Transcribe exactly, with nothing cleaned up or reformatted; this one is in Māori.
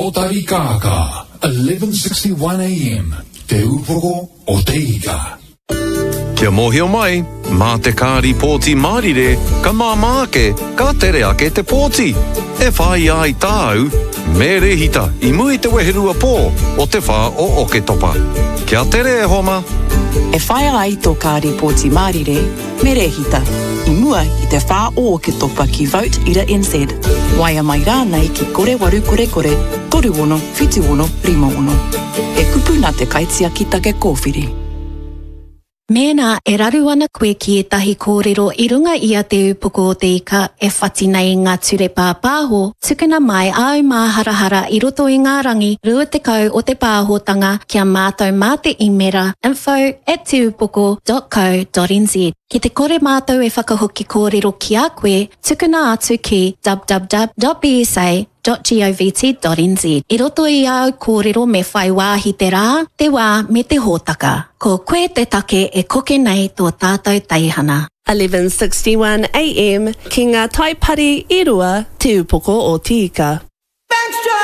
Rotary Kaka, eleven sixty-one A M, Te Upoko o Te Ika. Kia mohio mai, mā te kāri pōti Mārire, ka māmāke, ka tere ake te pōti. E whai ai tāu, me rehita, i mui te weherua pō, o te whā o oke topa. Kia tere e homa. E whai ai tō kāri pōti Mārire, me rehita, i mua i te whā o oke topa ki Vote Ira N Z. Waia mai rānei ki kore waru kore kore, toru ono, whitu ono, rima ono. E kupu nā te kaitia ki take kōwhiri. Mēnā, e raru ana koe ki etahi kōrero i runga i a te upoko o te ika e whati nei ngā ture pāpāho, tukuna mai au mā harahara i roto i ngā rangi rua te kau o te pāhotanga kia mātou mā te imera info at teupoko dot co dot n z. Ki te kore mātou e whakahoki kōrero ki a koe, tukuna atu ki w w w dot b s a dot govt dot n z. I roto i au kōrero me whai wāhi te rā, te wā me te hōtaka. Ko koe te take e koke nei tō tātou taihana. eleven sixty-one A M ki ngā taipari i rua te upoko o te ika.